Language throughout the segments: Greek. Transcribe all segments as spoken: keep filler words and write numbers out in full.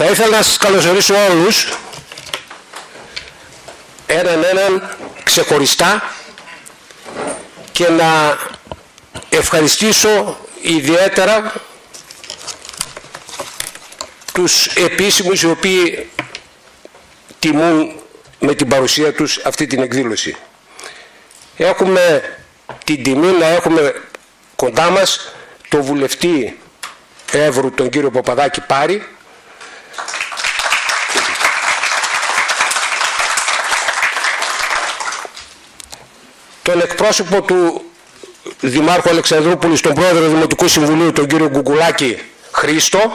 Θα ήθελα να σας καλωσορίσω όλους, έναν έναν ξεχωριστά, και να ευχαριστήσω ιδιαίτερα τους επίσημους οι οποίοι τιμούν με την παρουσία τους αυτή την εκδήλωση. Έχουμε την τιμή να έχουμε κοντά μας τον βουλευτή Εύρου, τον κύριο Παπαδάκη Πάρη, τον εκπρόσωπο του Δημάρχου Αλεξανδρούπολης, τον πρόεδρο Δημοτικού Συμβουλίου, τον κύριο Γκουγκουλάκη Χρήστο,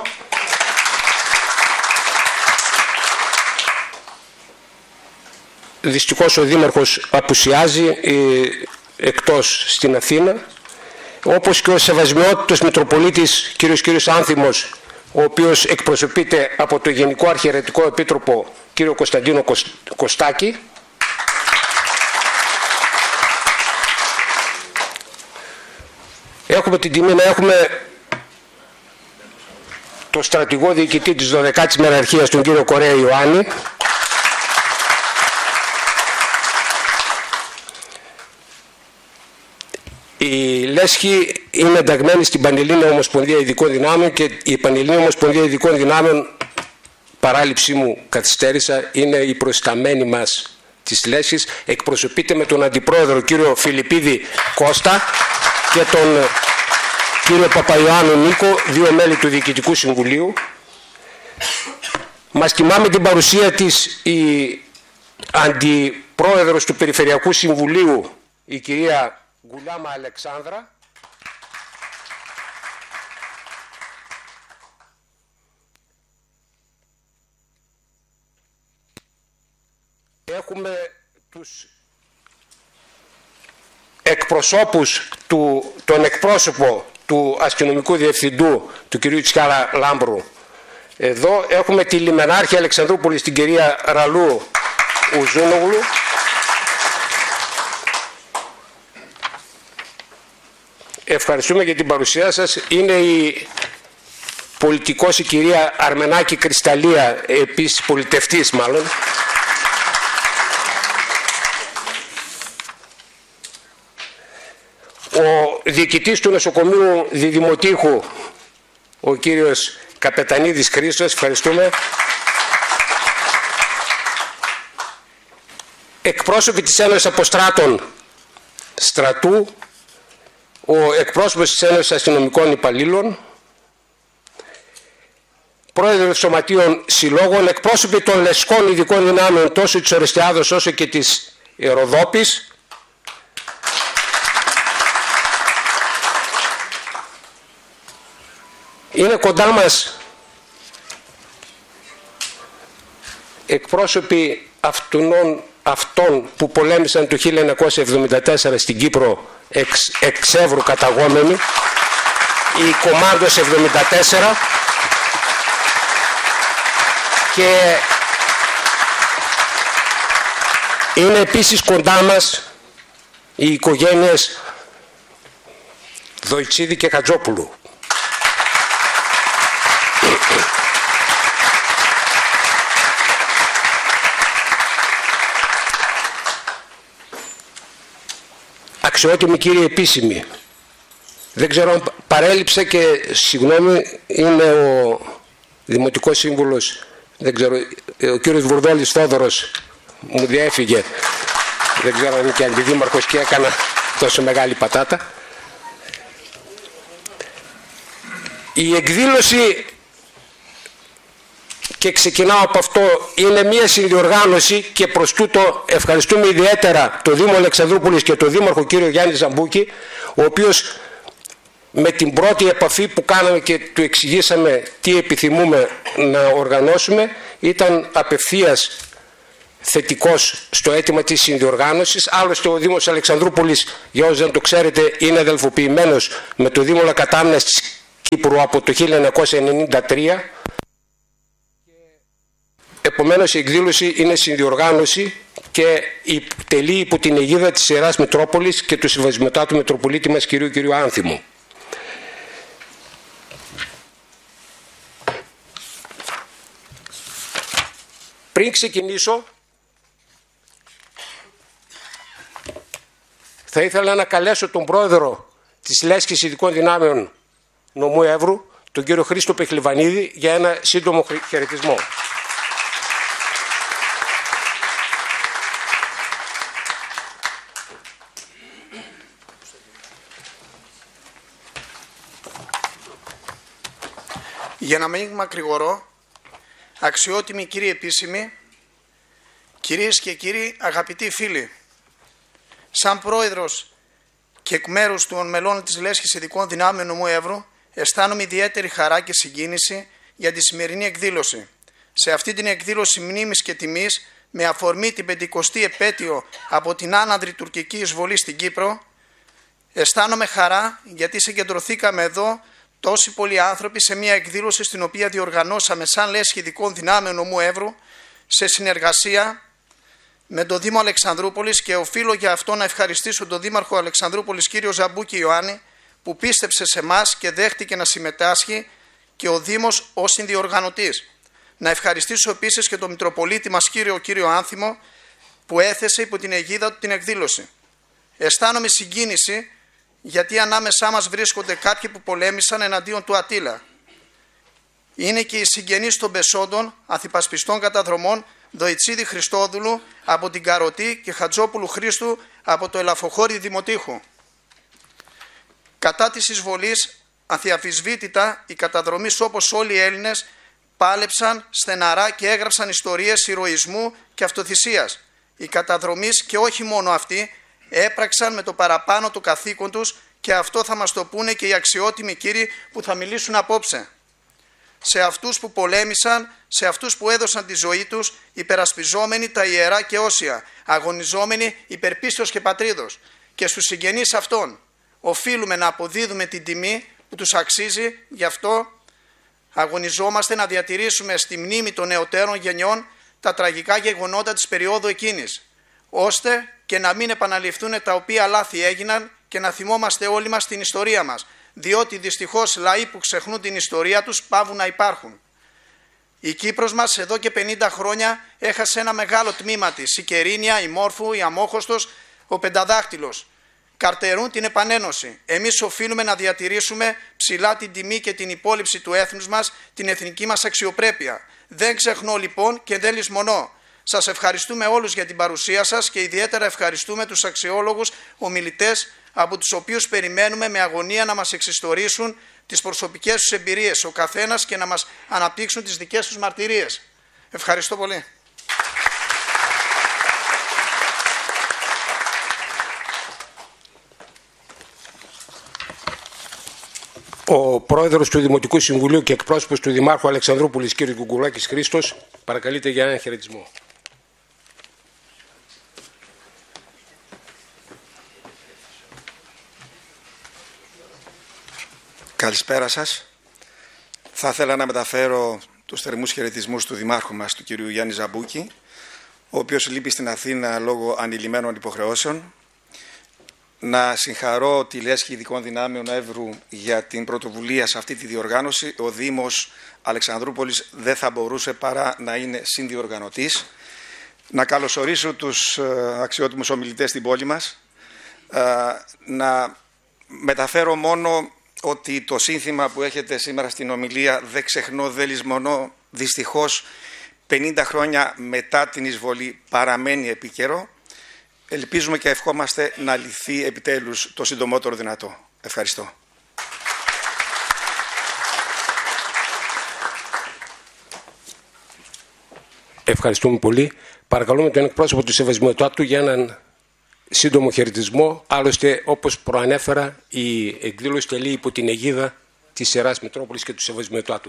δυστυχώς ο Δήμαρχος απουσιάζει ε, εκτός στην Αθήνα, όπως και ο Σεβασμιότητος Μητροπολίτης κύριος κύριος Άνθιμος, ο οποίος εκπροσωπείται από το Γενικό Αρχιερετικό Επίτροπο κύριο Κωνσταντίνο Κωστάκη. Έχουμε την τιμή να έχουμε το στρατηγό διοικητή της δωδεκάτης Μεραρχίας, τον κύριο Κορέα Ιωάννη, η Λέσχη είναι ενταγμένη στην Πανελλήνια Ομοσπονδία Ειδικών Δυνάμεων και η Πανελλήνια Ομοσπονδία Ειδικών Δυνάμεων, παράληψή μου καθυστέρησα, είναι η προϊσταμένη μας της Λέσχης, εκπροσωπείται με τον Αντιπρόεδρο κύριο Φιλιππίδη Κώστα και τον κύριο Παπαϊωάννου Νίκο, δύο μέλη του Διοικητικού Συμβουλίου. Μας τιμά με την παρουσία της η Αντιπρόεδρος του Περιφερειακού Συμβουλίου, η κυρία Γκουλάμα Αλεξάνδρα, έχουμε τους εκπροσώπους, του, τον εκπρόσωπο του αστυνομικού διευθυντού, του κυρίου Τσιάρα Λάμπρου. Εδώ έχουμε τη λιμενάρχη Αλεξανδρούπολης, την κυρία Ραλού Ουζούνογλου. Ευχαριστούμε για την παρουσία σας. Είναι η πολιτικός η κυρία Αρμενάκη Κρυσταλλία, επίσης πολιτευτής μάλλον. Ο διοικητής του νοσοκομείου Διδημοτήχου, ο κύριος Καπετανίδης Χρήστος, ευχαριστούμε. Εκπρόσωποι της Ένωσης Αποστράτων Στρατού, ο εκπρόσωπος της Ένωσης Αστυνομικών Υπαλλήλων, πρόεδρος Σωματείων Συλλόγων, εκπρόσωποι των Λεσκών Ειδικών Δυνάμεων τόσο της Ορεστιάδος όσο και της Ροδόπης, είναι κοντά μας εκπρόσωποι αυτών, αυτών που πολέμησαν το χίλια εννιακόσια εβδομήντα τέσσερα στην Κύπρο εξ, εξ Εύρου καταγόμενοι, η Κομάντος εβδομήντα τέσσερα, και είναι επίσης κοντά μας οι οικογένειες Δοϊτσίδη και Χατζόπουλου. Αξιότιμοι κύριοι επίσημοι, δεν ξέρω αν παρέλειψε και συγγνώμη, είναι ο Δημοτικός Σύμβουλος, δεν ξέρω, ο κύριος Βουρδόλης Θόδωρος μου διέφυγε, δεν ξέρω αν είναι και αντιδήμαρχος και έκανα τόσο μεγάλη πατάτα. Η εκδήλωση, και ξεκινάω από αυτό, είναι μια συνδιοργάνωση και προς τούτο ευχαριστούμε ιδιαίτερα το Δήμο Αλεξανδρούπολης και το Δήμαρχο κύριο Γιάννη Ζαμπούκη, ο οποίος με την πρώτη επαφή που κάναμε και του εξηγήσαμε τι επιθυμούμε να οργανώσουμε, ήταν απευθείας θετικός στο αίτημα της συνδιοργάνωσης. Άλλωστε ο Δήμος Αλεξανδρούπολης, για όσοι δεν το ξέρετε, είναι αδελφοποιημένος με το Δήμο Λακατάμνας της Κύπρου από το χίλια εννιακόσια ενενήντα τρία. Επομένως η εκδήλωση είναι συνδιοργάνωση και τελεί υπό την αιγίδα της Ιεράς Μητρόπολης και του Συμβασιωτάτου Μητροπολίτη μας κυρίου κυρίου Άνθιμου. Πριν ξεκινήσω, θα ήθελα να καλέσω τον πρόεδρο της Λέσχης Ειδικών Δυνάμεων Νομού Εύρου, τον κύριο Χρήστο Πεχλιβανίδη, για ένα σύντομο χαιρετισμό. Για να μην μακρηγορώ, αξιότιμοι κύριοι επίσημοι, κυρίες και κύριοι αγαπητοί φίλοι, σαν πρόεδρος και εκ μέρους των μελών της Λέσχης Ειδικών Δυνάμεων Νομού Εύρου, αισθάνομαι ιδιαίτερη χαρά και συγκίνηση για τη σημερινή εκδήλωση. Σε αυτή την εκδήλωση μνήμης και τιμής, με αφορμή την πεντηκοστή επέτειο από την άναδρη τουρκική εισβολή στην Κύπρο, αισθάνομαι χαρά γιατί συγκεντρωθήκαμε εδώ τόσοι πολλοί άνθρωποι σε μια εκδήλωση στην οποία διοργανώσαμε σαν Λέσχη Ειδικών Δυνάμεων Νομού Εύρου σε συνεργασία με τον Δήμο Αλεξανδρούπολης, και οφείλω για αυτό να ευχαριστήσω τον Δήμαρχο Αλεξανδρούπολης κύριο Ζαμπούκη Ιωάννη, που πίστεψε σε εμάς και δέχτηκε να συμμετάσχει, και ο Δήμος ως συνδιοργανωτής. Να ευχαριστήσω επίσης και τον Μητροπολίτη μας κύριο, κύριο Άνθιμο, που έθεσε υπό την αιγίδα του την εκδήλωση. Αισθάνομαι συγκίνηση γιατί ανάμεσά μας βρίσκονται κάποιοι που πολέμησαν εναντίον του Ατήλα. Είναι και οι συγγενείς των Πεσόντων, Αθυπασπιστών Καταδρομών, Δοητσίδη Χριστόδουλου από την Καροτή και Χατζόπουλου Χρήστου από το Ελαφοχώρι Δημοτήχου. Κατά της εισβολής, αθιαφισβήτητα, οι καταδρομείς όπως όλοι οι Έλληνες πάλεψαν στεναρά και έγραψαν ιστορίες ηρωισμού και αυτοθυσίας. Οι καταδρομείς, και όχι μόνο αυτοί, έπραξαν με το παραπάνω το καθήκον τους, και αυτό θα μας το πούνε και οι αξιότιμοι κύριοι που θα μιλήσουν απόψε. Σε αυτούς που πολέμησαν, σε αυτούς που έδωσαν τη ζωή τους, υπερασπιζόμενοι τα ιερά και όσια, αγωνιζόμενοι υπερπίστεως και πατρίδος, και στους συγγενείς αυτών οφείλουμε να αποδίδουμε την τιμή που τους αξίζει. Γι' αυτό αγωνιζόμαστε να διατηρήσουμε στη μνήμη των νεωτέρων γενιών τα τραγικά γεγονότα της περίοδου εκείνης, ώστε και να μην επαναληφθούν τα οποία λάθη έγιναν, και να θυμόμαστε όλοι μας την ιστορία μας, διότι δυστυχώς λαοί που ξεχνούν την ιστορία τους πάβουν να υπάρχουν. Η Κύπρος μας εδώ και πενήντα χρόνια έχασε ένα μεγάλο τμήμα της, η Κερίνια, η Μόρφου, η Αμόχωστος, ο Πενταδάχτυλος. Καρτερούν την επανένωση. Εμείς οφείλουμε να διατηρήσουμε ψηλά την τιμή και την υπόλοιψη του έθνους μας, την εθνική μας αξιοπρέπεια. Δεν ξεχνώ λοιπόν και δεν λησμονώ. Σας ευχαριστούμε όλους για την παρουσία σας, και ιδιαίτερα ευχαριστούμε τους αξιόλογους ομιλητές, από τους οποίους περιμένουμε με αγωνία να μας εξιστορήσουν τις προσωπικές τους εμπειρίες ο καθένας και να μας αναπτύξουν τις δικές τους μαρτυρίες. Ευχαριστώ πολύ. Ο πρόεδρος του Δημοτικού Συμβουλίου και εκπρόσωπος του Δημάρχου Αλεξανδρούπολης κ. Γκουγκουλάκης Χρήστος παρακαλείται για έναν χαιρετισμό. Καλησπέρα σας. Θα ήθελα να μεταφέρω τους θερμούς χαιρετισμούς του Δημάρχου μας, του κ. Γιάννη Ζαμπούκη, ο οποίος λείπει στην Αθήνα λόγω ανηλυμένων υποχρεώσεων. Να συγχαρώ τη Λέσχη Ειδικών Δυνάμεων Εύρου για την πρωτοβουλία σε αυτή τη διοργάνωση. Ο Δήμος Αλεξανδρούπολης δεν θα μπορούσε παρά να είναι συνδιοργανωτής. Να καλωσορίσω τους αξιότιμους ομιλητές στην πόλη μας. Να μεταφέρω μόνο ότι το σύνθημα που έχετε σήμερα στην ομιλία, δεν ξεχνώ, δεν λησμονώ, δυστυχώς πενήντα χρόνια μετά την εισβολή παραμένει επίκαιρο. Ελπίζουμε και ευχόμαστε να λυθεί επιτέλους το συντομότερο δυνατό. Ευχαριστώ. Ευχαριστούμε πολύ. Παρακαλούμε τον εκπρόσωπο του Σεβασμιωτάτου για έναν σύντομο χαιρετισμό. Άλλωστε, όπως προανέφερα, η εκδήλωση τελεί υπό την αιγίδα της Ιεράς Μητρόπολης και του Σεβασμιωτάτου.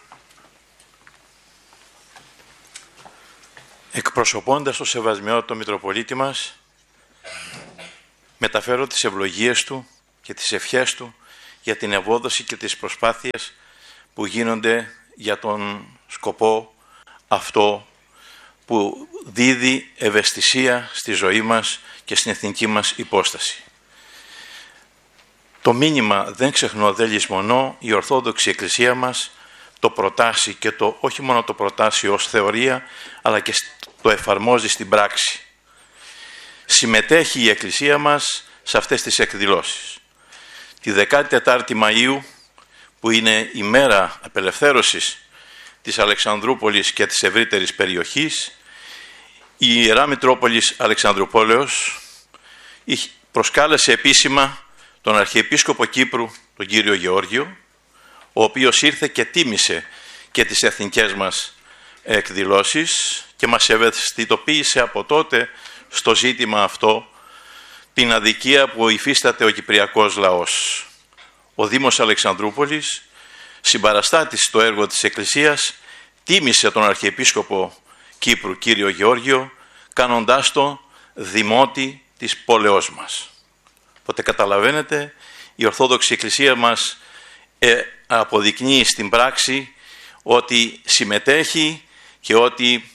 Εκπροσωπώντας το Σεβασμιότατο Μητροπολίτη μας, μεταφέρω τις ευλογίες του και τις ευχές του για την ευόδοση και τις προσπάθειες που γίνονται για τον σκοπό αυτό που δίδει ευαισθησία στη ζωή μας και στην εθνική μας υπόσταση. Το μήνυμα «Δεν ξεχνώ, δεν λησμονώ», η Ορθόδοξη Εκκλησία μας το προτάσει και το, όχι μόνο το προτάσει ως θεωρία, αλλά και το εφαρμόζει στην πράξη. Συμμετέχει η Εκκλησία μας σε αυτές τις εκδηλώσεις. Τη δεκάτη τέταρτη Μαΐου, που είναι η μέρα απελευθέρωσης της Αλεξανδρούπολης και της ευρύτερης περιοχής, η Ιερά Μητρόπολης Αλεξανδρουπόλεως προσκάλεσε επίσημα τον Αρχιεπίσκοπο Κύπρου, τον κύριο Γεώργιο, ο οποίος ήρθε και τίμησε και τις εθνικές μας εκδηλώσεις και μας ευαισθητοποίησε από τότε στο ζήτημα αυτό την αδικία που υφίσταται ο κυπριακός λαός. Ο Δήμος Αλεξανδρούπολης, συμπαραστάτης στο έργο της Εκκλησίας, τίμησε τον Αρχιεπίσκοπο Κύπρου κύριο Γεώργιο, κάνοντάς το δημότη της πόλεως μας. Οπότε καταλαβαίνετε, η Ορθόδοξη Εκκλησία μας ε, αποδεικνύει στην πράξη ότι συμμετέχει και ότι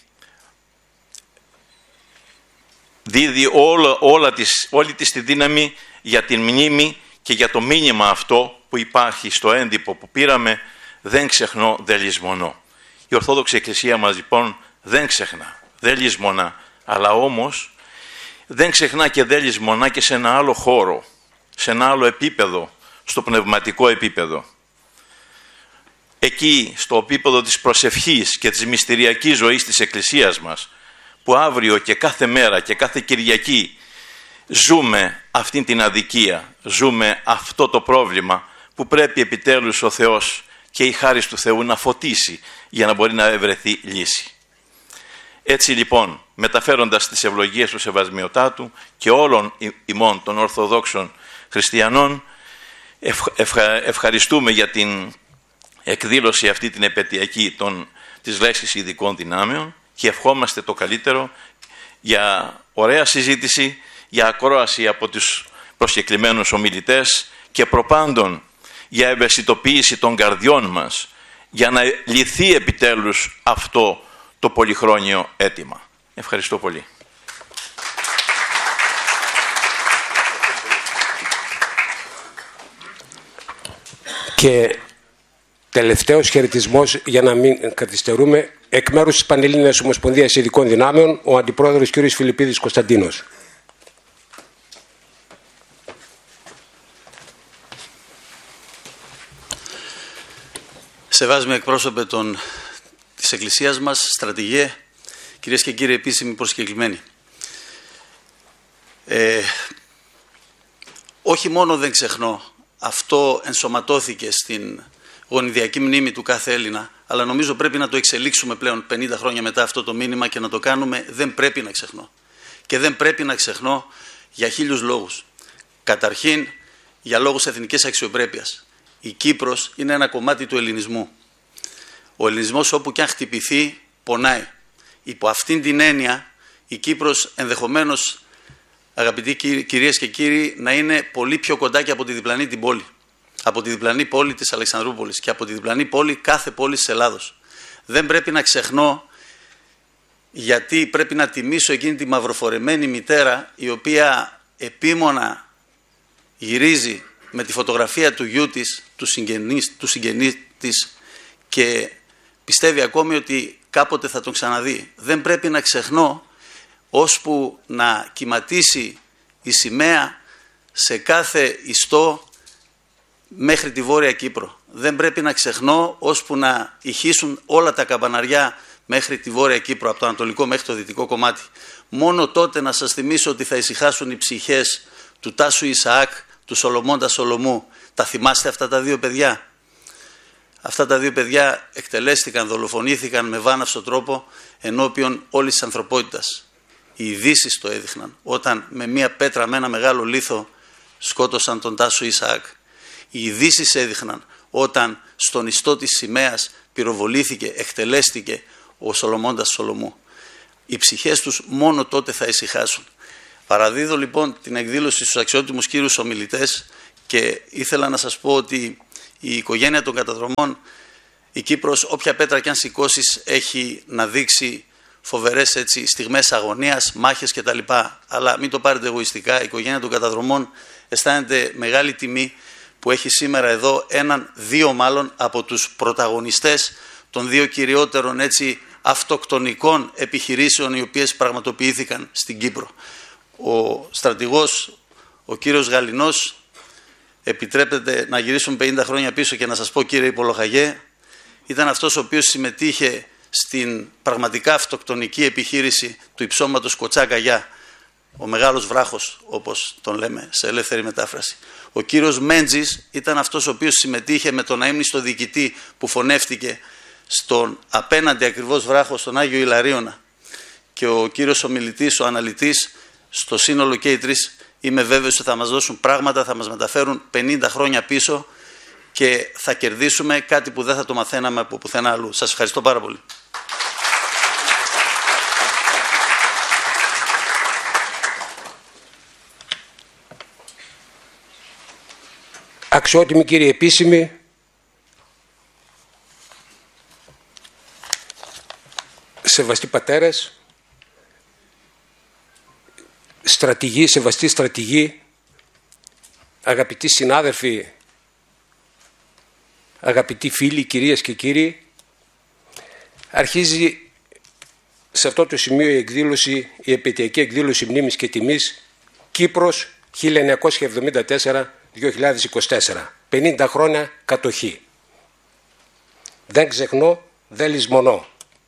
δίδει όλα, όλα της, όλη της τη δύναμη για την μνήμη και για το μήνυμα αυτό που υπάρχει στο έντυπο που πήραμε, δεν ξεχνώ, δεν λησμονώ. Η Ορθόδοξη Εκκλησία μας λοιπόν δεν ξεχνά, δεν λησμονά, αλλά όμως δεν ξεχνά και δεν λησμονά και σε ένα άλλο χώρο, σε ένα άλλο επίπεδο, στο πνευματικό επίπεδο. Εκεί, στο επίπεδο της προσευχής και της μυστηριακής ζωής της Εκκλησίας μας, που αύριο και κάθε μέρα και κάθε Κυριακή ζούμε αυτήν την αδικία, ζούμε αυτό το πρόβλημα που πρέπει επιτέλους ο Θεός και η χάρις του Θεού να φωτίσει για να μπορεί να ευρεθεί λύση. Έτσι λοιπόν, μεταφέροντας τις ευλογίες του Σεβασμιωτάτου και όλων ημών των Ορθοδόξων Χριστιανών, ευχα, ευχαριστούμε για την εκδήλωση αυτή την επαιτειακή των, της λέξης ειδικών δυνάμεων και ευχόμαστε το καλύτερο για ωραία συζήτηση, για ακρόαση από τους προσκεκλημένους ομιλητές και προπάντων για ευαισθητοποίηση των καρδιών μας για να λυθεί επιτέλους αυτό το πολυχρόνιο αίτημα. Ευχαριστώ πολύ. Και τελευταίος χαιρετισμός, για να μην καθυστερούμε, εκ μέρους της Πανελλήνιας Ομοσπονδίας Ειδικών Δυνάμεων, ο Αντιπρόεδρος κ. Φιλιππίδης Κωνσταντίνος. Σεβάσμοι εκπρόσωπε των, της Εκκλησίας μας, στρατηγέ, κυρίες και κύριοι επίσημοι προσκεκλημένοι. Ε, όχι μόνο δεν ξεχνώ, αυτό ενσωματώθηκε στην γονιδιακή μνήμη του κάθε Έλληνα, αλλά νομίζω πρέπει να το εξελίξουμε πλέον πενήντα χρόνια μετά αυτό το μήνυμα και να το κάνουμε δεν πρέπει να ξεχνώ. Και δεν πρέπει να ξεχνώ για χίλιους λόγους. Καταρχήν, για λόγους εθνικής αξιοπρέπειας. Η Κύπρος είναι ένα κομμάτι του ελληνισμού. Ο ελληνισμός όπου και αν χτυπηθεί πονάει. Υπό αυτήν την έννοια η Κύπρος ενδεχομένως, αγαπητοί κυρίες και κύριοι, να είναι πολύ πιο κοντά και από τη διπλανή την πόλη. Από τη διπλανή πόλη της Αλεξανδρούπολης και από τη διπλανή πόλη κάθε πόλη της Ελλάδος. Δεν πρέπει να ξεχνώ, γιατί πρέπει να τιμήσω εκείνη τη μαυροφορεμένη μητέρα η οποία επίμονα γυρίζει με τη φωτογραφία του γιού της, του συγγενή, του συγγενή της και πιστεύει ακόμη ότι κάποτε θα τον ξαναδεί. Δεν πρέπει να ξεχνώ ώσπου να κυματίσει η σημαία σε κάθε ιστό μέχρι τη Βόρεια Κύπρο. Δεν πρέπει να ξεχνώ ώσπου να ηχήσουν όλα τα καμπαναριά μέχρι τη Βόρεια Κύπρο, από το ανατολικό μέχρι το δυτικό κομμάτι. Μόνο τότε να σας θυμίσω ότι θα ησυχάσουν οι ψυχές του Τάσου Ισαάκ, του Σολομώντα Σολομού. Τα θυμάστε αυτά τα δύο παιδιά? Αυτά τα δύο παιδιά εκτελέστηκαν, δολοφονήθηκαν με βάναυσο τρόπο ενώπιον όλης της ανθρωπότητας. Οι ειδήσεις το έδειχναν όταν με μία πέτρα, με ένα μεγάλο λίθο σκότωσαν τον Τάσο Ισαάκ. Οι ειδήσεις έδειχναν όταν στον ιστό της σημαίας πυροβολήθηκε, εκτελέστηκε ο Σολομώντας Σολομού. Οι ψυχές τους μόνο τότε θα ησυχάσουν. Παραδίδω λοιπόν την εκδήλωση στους αξιότιμους κύριους ομιλητές και ήθελα να σας πω ότι η οικογένεια των καταδρομών, η Κύπρος, όποια πέτρα κι αν σηκώσεις, έχει να δείξει φοβερές έτσι, στιγμές αγωνίας, μάχες κτλ. Αλλά μην το πάρετε εγωιστικά, η οικογένεια των καταδρομών αισθάνεται μεγάλη τιμή που έχει σήμερα εδώ έναν, δύο μάλλον, από τους πρωταγωνιστές των δύο κυριότερων έτσι αυτοκτονικών επιχειρήσεων οι οποίες πραγματοποιήθηκαν στην Κύπρο. Ο στρατηγός, ο κύριος Γαλινός, επιτρέπεται να γυρίσουμε πενήντα χρόνια πίσω και να σας πω, κύριε Υπολοχαγέ, ήταν αυτός ο οποίος συμμετείχε στην πραγματικά αυτοκτονική επιχείρηση του υψώματος Κοτσάκα-Γιά, ο μεγάλος βράχος, όπως τον λέμε σε ελεύθερη μετάφραση. Ο κύριος Μέντζης ήταν αυτός ο οποίος συμμετείχε με τον αείμνηστο διοικητή που φωνεύτηκε στον απέναντι ακριβώς βράχο, στον Άγιο Ιλαρίωνα, και ο κύριος ομιλητής, ο αναλυτής, στο σύνολο και οι τρεις, είμαι βέβαιος ότι θα μας δώσουν πράγματα, θα μας μεταφέρουν πενήντα χρόνια πίσω και θα κερδίσουμε κάτι που δεν θα το μαθαίναμε από πουθενά αλλού. Σας ευχαριστώ πάρα πολύ. Αξιότιμοι κύριοι επίσημοι, σεβαστοί πατέρες, στρατηγοί, σεβαστοί στρατηγοί, αγαπητοί συνάδελφοι, αγαπητοί φίλοι, κυρίες και κύριοι, αρχίζει σε αυτό το σημείο η εκδήλωση, η επαιτειακή εκδήλωση μνήμης και τιμής Κύπρος χίλια εννιακόσια εβδομήντα τέσσερα με δύο χιλιάδες είκοσι τέσσερα. πενήντα χρόνια κατοχή. Δεν ξεχνώ, δεν λησμονώ.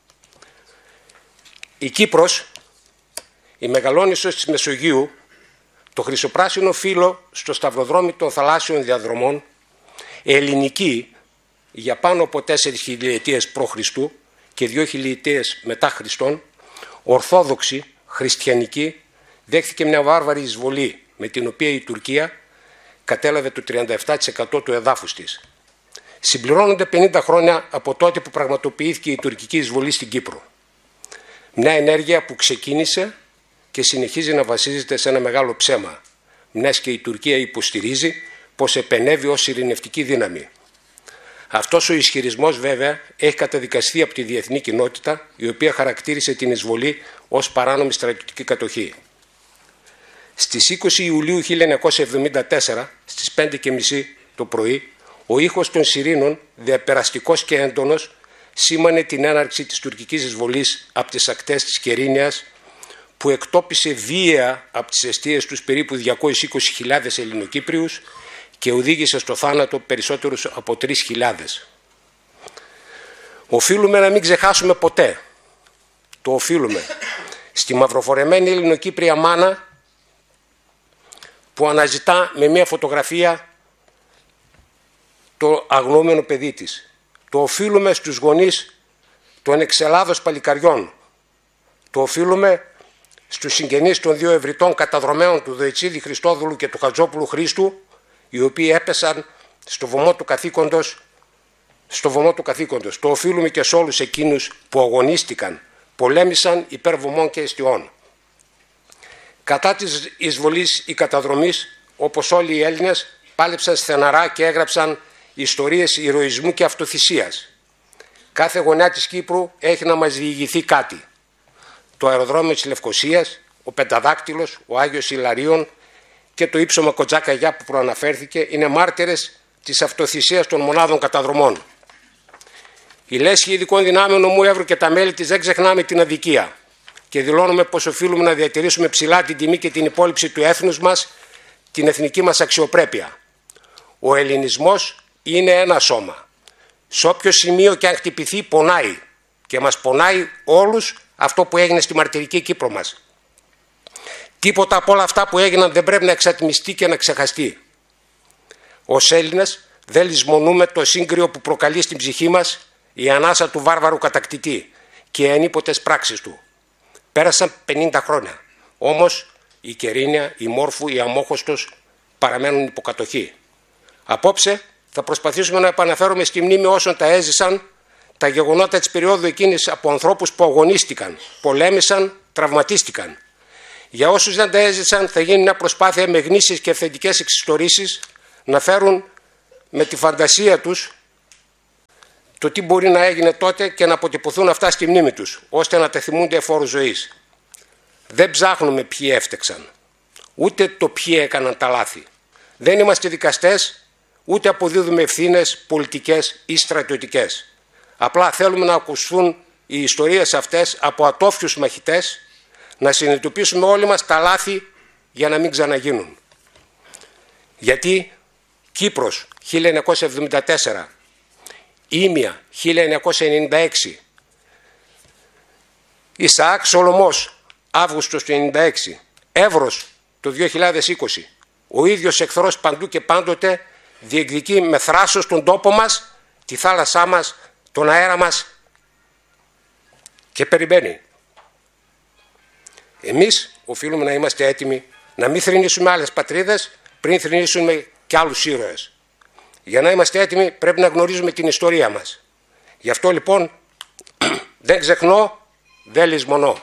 Η Κύπρος, η μεγαλόνισσος της Μεσογείου, το χρυσοπράσινο φύλλο στο σταυροδρόμι των θαλάσσιων διαδρομών, ελληνική για πάνω από τέσσερις χιλιετίες π.Χ. και δύο χιλιετίες μετά Χριστόν, ορθόδοξη, χριστιανική, δέχθηκε μια βάρβαρη εισβολή με την οποία η Τουρκία κατέλαβε το τριάντα επτά τοις εκατό του εδάφους της. Συμπληρώνονται πενήντα χρόνια από τότε που πραγματοποιήθηκε η τουρκική εισβολή στην Κύπρο. Μια ενέργεια που ξεκίνησε και συνεχίζει να βασίζεται σε ένα μεγάλο ψέμα, μιας και η Τουρκία υποστηρίζει πως επενέβη ως ειρηνευτική δύναμη. Αυτός ο ισχυρισμός βέβαια έχει καταδικαστεί από τη διεθνή κοινότητα, η οποία χαρακτήρισε την εισβολή ως παράνομη στρατιωτική κατοχή. Στις είκοσι Ιουλίου χίλια εννιακόσια εβδομήντα τέσσερα, στις πέντε και μισή το πρωί, ο ήχος των σιρήνων, διαπεραστικός και έντονος, σήμανε την έναρξη της τουρκικής εισβολής από τις ακτές της Κερίνιας, που εκτόπισε βία από τις εστίες τους περίπου διακόσιες είκοσι χιλιάδες Ελληνοκύπριους και οδήγησε στο θάνατο περισσότερους από τρεις χιλιάδες. Οφείλουμε να μην ξεχάσουμε ποτέ, το οφείλουμε, στη μαυροφορεμένη Ελληνοκύπρια μάνα που αναζητά με μια φωτογραφία το αγνοούμενο παιδί της. Το οφείλουμε στους γονείς των εξελάδος παλικαριών. Το οφείλουμε στους συγγενείς των δύο ευρυτών καταδρομέων του Δοητσίδη Χριστόδουλου και του Χατζόπουλου Χρήστου, οι οποίοι έπεσαν στο βωμό του καθήκοντος, στο βωμό του καθήκοντος. Το οφείλουμε και σε όλους εκείνους που αγωνίστηκαν, πολέμησαν υπέρ βωμών και εστιών. Κατά της εισβολής ή καταδρομής, όπως όλοι οι Έλληνες, πάλεψαν στεναρά και έγραψαν ιστορίες ηρωισμού και αυτοθυσίας. Κάθε γωνιά της Κύπρου έχει να μας διηγηθεί κάτι. Το αεροδρόμιο της Λευκωσίας, ο Πενταδάκτυλος, ο Άγιος Ιλαρίων και το ύψωμα Κοτσάκα-Γιά που προαναφέρθηκε είναι μάρτυρες της αυτοθυσίας των μονάδων καταδρομών. Η Λέσχη Ειδικών Δυνάμεων Ομού Εύρου και τα μέλη της δεν ξεχνάμε την αδικία και δηλώνουμε πως οφείλουμε να διατηρήσουμε ψηλά την τιμή και την υπόλοιψη του έθνους μας, την εθνική μας αξιοπρέπεια. Ο ελληνισμός είναι ένα σώμα. Σε όποιο σημείο και αν χτυπηθεί πονάει και μας πονάει όλους αυτό που έγινε στη μαρτυρική Κύπρο μας. Τίποτα από όλα αυτά που έγιναν δεν πρέπει να εξατμιστεί και να ξεχαστεί. Ως Έλληνες δεν λησμονούμε το σύγκριο που προκαλεί στην ψυχή μας η ανάσα του βάρβαρου κατακτητή και οι ανίποτες πράξεις του. Πέρασαν πενήντα χρόνια. Όμως η Κερίνια, η Μόρφου, η Αμόχωστος παραμένουν υποκατοχή. Απόψε θα προσπαθήσουμε να επαναφέρουμε στη μνήμη όσων τα έζησαν τα γεγονότα της περίοδου εκείνης από ανθρώπους που αγωνίστηκαν, πολέμησαν, τραυματίστηκαν. Για όσους δεν τα έζησαν θα γίνει μια προσπάθεια με γνήσιες και αυθεντικές εξιστορήσεις να φέρουν με τη φαντασία τους το τι μπορεί να έγινε τότε και να αποτυπωθούν αυτά στη μνήμη τους, ώστε να τα θυμούνται εφόρου ζωής. Δεν ψάχνουμε ποιοι έφτεξαν, ούτε το ποιοι έκαναν τα λάθη. Δεν είμαστε δικαστές, ούτε αποδίδουμε ευθύνες πολιτικές ή στρατιωτικές. Απλά θέλουμε να ακουστούν οι ιστορίες αυτές από ατόφιους μαχητές, να συνειδητοποιήσουμε όλοι μας τα λάθη για να μην ξαναγίνουν. Γιατί Κύπρος χίλια εννιακόσια εβδομήντα τέσσερα, Ήμια χίλια εννιακόσια ενενήντα έξι, Ισαάκ Σολωμός Αύγουστος του ενενήντα έξι, Εύρος το δύο χιλιάδες είκοσι, ο ίδιος εχθρός παντού και πάντοτε διεκδικεί με θράσος τον τόπο μας, τη θάλασσά μας, τον αέρα μας και περιμένει. Εμείς οφείλουμε να είμαστε έτοιμοι να μην θρηνήσουμε άλλες πατρίδες πριν θρηνήσουμε και άλλους ήρωες. Για να είμαστε έτοιμοι πρέπει να γνωρίζουμε την ιστορία μας. Γι' αυτό λοιπόν δεν ξεχνώ, δεν λησμονώ.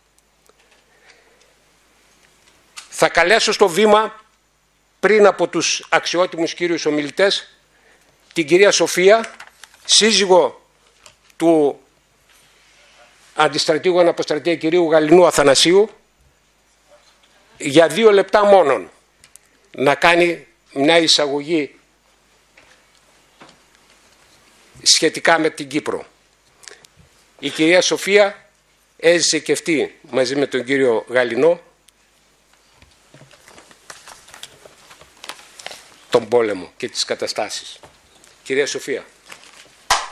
Θα καλέσω στο βήμα, πριν από τους αξιότιμους κύριους ομιλητές, την κυρία Σοφία, σύζυγο του αντιστρατήγου αναποστρατεία κυρίου Γαλινού Αθανασίου, για δύο λεπτά μόνον να κάνει μια εισαγωγή σχετικά με την Κύπρο. Η κυρία Σοφία έζησε και αυτή μαζί με τον κύριο Γαλινό τον πόλεμο και τις καταστάσεις. Κυρία Σοφία.